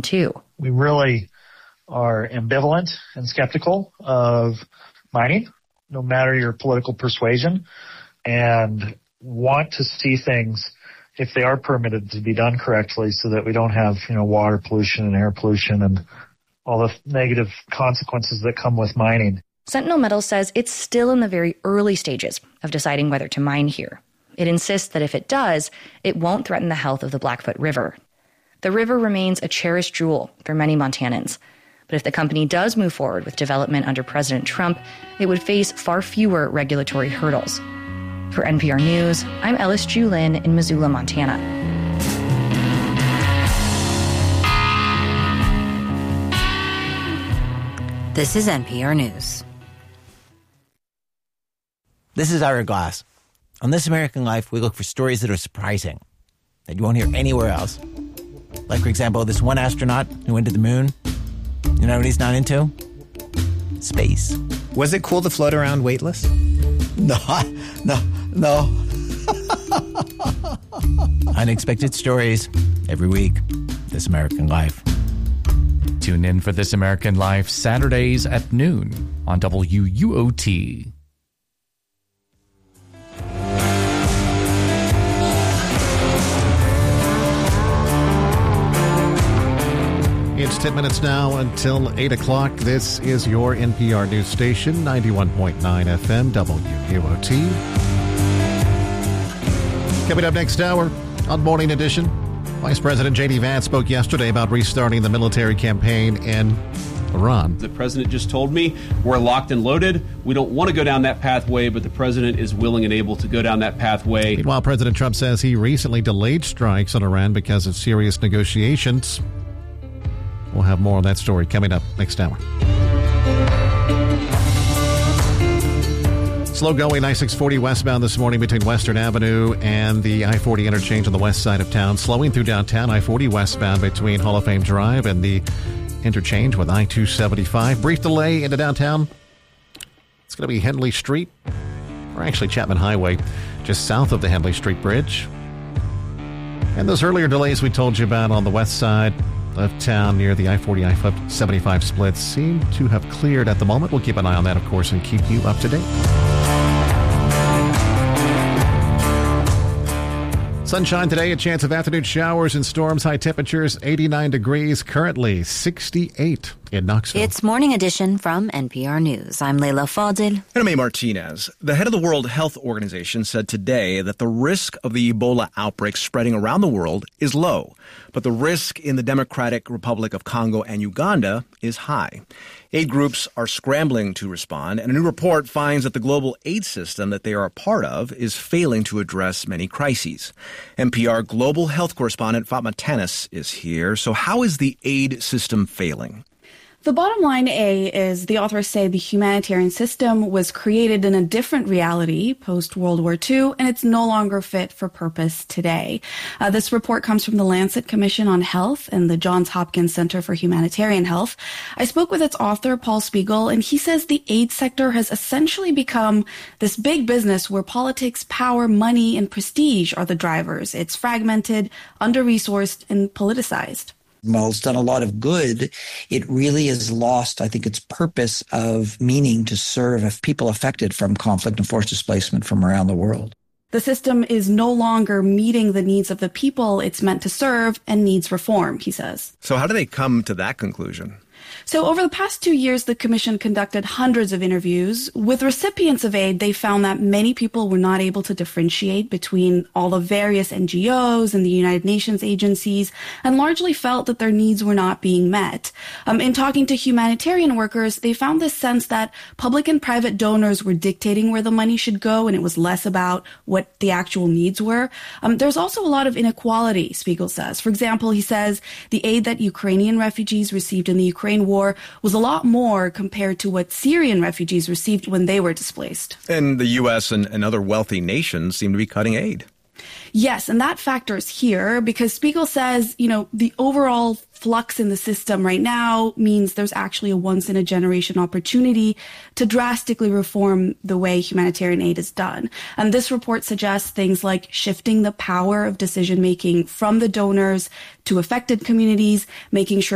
too. We really are ambivalent and skeptical of mining, no matter your political persuasion, and want to see things, if they are permitted, to be done correctly so that we don't have, water pollution and air pollution and all the negative consequences that come with mining. Sentinel Metals says it's still in the very early stages of deciding whether to mine here. It insists that if it does, it won't threaten the health of the Blackfoot River. The river remains a cherished jewel for many Montanans. But if the company does move forward with development under President Trump, it would face far fewer regulatory hurdles. For NPR News, I'm Ellis Julin in Missoula, Montana. This is NPR News. This is Ira Glass. On This American Life, we look for stories that are surprising, that you won't hear anywhere else. Like, for example, this one astronaut who went to the moon. You know what he's not into? Space. Was it cool to float around weightless? No. Unexpected stories every week. This American Life. Tune in for This American Life Saturdays at noon on WUOT. It's 10 minutes now until 8 o'clock. This is your NPR news station, 91.9 FM, WUOT. Coming up next hour on Morning Edition, Vice President J.D. Vance spoke yesterday about restarting the military campaign in Iran. The president just told me we're locked and loaded. We don't want to go down that pathway, but the president is willing and able to go down that pathway. Meanwhile, President Trump says he recently delayed strikes on Iran because of serious negotiations. We'll have more on that story coming up next hour. Slow going I-640 westbound this morning between Western Avenue and the I-40 interchange on the west side of town. Slowing through downtown, I-40 westbound between Hall of Fame Drive and the interchange with I-275. Brief delay into downtown. It's going to be Henley Street, or actually Chapman Highway, just south of the Henley Street Bridge. And those earlier delays we told you about on the west side of town near the I-40, I-75 splits seem to have cleared at the moment. We'll keep an eye on that, of course, and keep you up to date. Sunshine today, a chance of afternoon showers and storms, high temperatures 89 degrees, currently 68 in Knoxville. It's Morning Edition from NPR News. I'm Leila Fadil. And I'm A. Martinez. The head of the World Health Organization said today that the risk of the Ebola outbreak spreading around the world is low, but the risk in the Democratic Republic of Congo and Uganda is high. Aid groups are scrambling to respond, and a new report finds that the global aid system that they are a part of is failing to address many crises. NPR global health correspondent Fatma Tanis is here. So how is the aid system failing? The bottom line, is the authors say the humanitarian system was created in a different reality post-World War II, and it's no longer fit for purpose today. This report comes from the Lancet Commission on Health and the Johns Hopkins Center for Humanitarian Health. I spoke with its author, Paul Spiegel, and he says the aid sector has essentially become this big business where politics, power, money, and prestige are the drivers. It's fragmented, under-resourced, and politicized. While it's done a lot of good, it really has lost, I think, its purpose of meaning to serve people affected from conflict and forced displacement from around the world. The system is no longer meeting the needs of the people it's meant to serve and needs reform, he says. So how do they come to that conclusion? So over the past 2 years, the commission conducted hundreds of interviews. With recipients of aid, they found that many people were not able to differentiate between all the various NGOs and the United Nations agencies, and largely felt that their needs were not being met. In talking to humanitarian workers, they found this sense that public and private donors were dictating where the money should go, and it was less about what the actual needs were. There's also a lot of inequality, Spiegel says. For example, he says the aid that Ukrainian refugees received in the Ukraine war was a lot more compared to what Syrian refugees received when they were displaced. And the U.S. and other wealthy nations seem to be cutting aid. Yes, and that factors here because Spiegel says, the overall flux in the system right now means there's actually a once-in-a-generation opportunity to drastically reform the way humanitarian aid is done. And this report suggests things like shifting the power of decision-making from the donors to affected communities, making sure